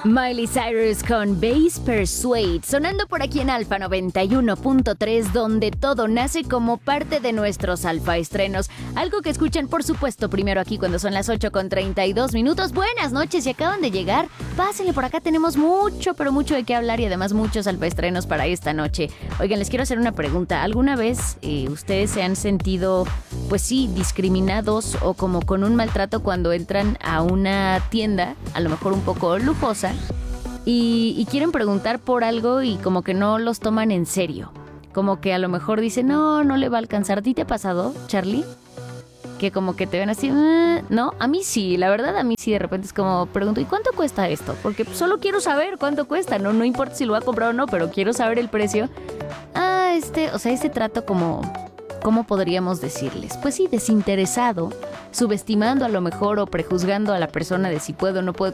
Miley Cyrus con Bass Persuade, sonando por aquí en Alfa 91.3, donde todo nace como parte de nuestros alfa estrenos. Algo que escuchan, por supuesto, primero aquí cuando son las 8:32. Buenas noches, si acaban de llegar, pásenle por acá, tenemos mucho, pero mucho de qué hablar y además muchos alfa estrenos para esta noche. Oigan, les quiero hacer una pregunta. ¿Alguna vez ustedes se han sentido, pues sí, discriminados o como con un maltrato cuando entran a una tienda, a lo mejor un poco lujosa, y quieren preguntar por algo y como que no los toman en serio? Como que a lo mejor dicen, no le va a alcanzar. ¿A ti te ha pasado, Charlie? Que como que te ven así, ¿no? A mí sí, la verdad, a mí sí, de repente es como, pregunto, ¿y cuánto cuesta esto? Porque solo quiero saber cuánto cuesta, no importa si lo va a comprar o no, pero quiero saber el precio. O sea, ese trato como, ¿cómo podríamos decirles? Pues sí, desinteresado, subestimando a lo mejor o prejuzgando a la persona de si puede o no puede